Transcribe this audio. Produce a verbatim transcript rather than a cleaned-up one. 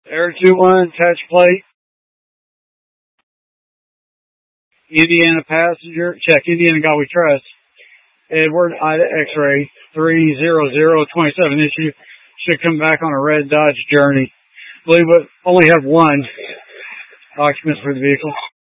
Air two one, touch plate. Indiana passenger, check Indiana God We Trust. Edward Ida X-ray three zero zero two seven issue should come back on a red Dodge Journey. I believe we only have one occupant for the vehicle.